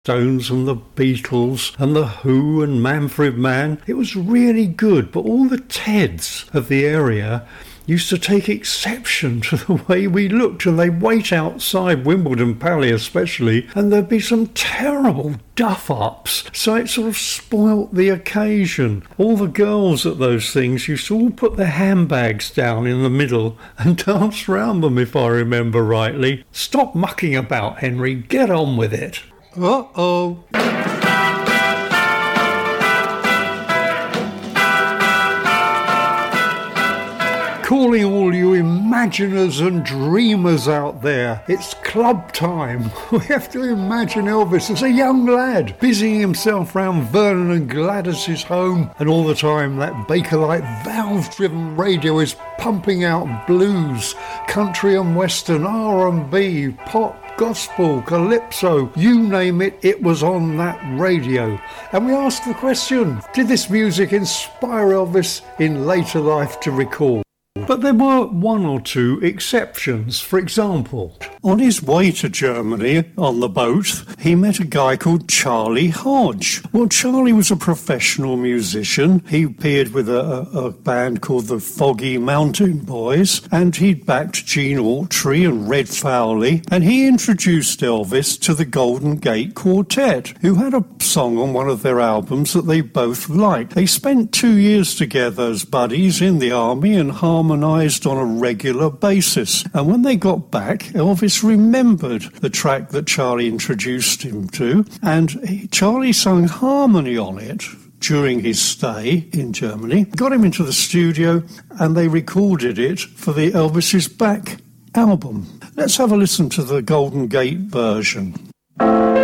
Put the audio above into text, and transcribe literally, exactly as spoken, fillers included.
Stones and the Beatles and the Who and Manfred Mann. It was really good, but all the Teds of the area used to take exception to the way we looked, and they'd wait outside Wimbledon Pally especially, and there'd be some terrible duff-ups, so it sort of spoilt the occasion. All the girls at those things used to all put their handbags down in the middle and dance round them, if I remember rightly. Stop mucking about, Henry, get on with it. Uh-oh. Calling all you imaginers and dreamers out there, it's club time. We have to imagine Elvis as a young lad, busying himself round Vernon and Gladys's home, and all the time that Bakelite valve-driven radio is pumping out blues, country and western, R and B, pop, gospel, calypso, you name it, it was on that radio. And we ask the question, did this music inspire Elvis in later life to record? But there were one or two exceptions. For example, on his way to Germany on the boat, he met a guy called Charlie Hodge. Well, Charlie was a professional musician. He appeared with a, a, a band called the Foggy Mountain Boys, and he'd backed Gene Autry and Red Fowley, and he introduced Elvis to the Golden Gate Quartet, who had a song on one of their albums that they both liked. They spent two years together as buddies in the army and harmonised on a regular basis. And when they got back, Elvis remembered the track that Charlie introduced him to, and he, Charlie sung harmony on it during his stay in Germany, got him into the studio, and they recorded it for the Elvis Is Back album. Let's have a listen to the Golden Gate version.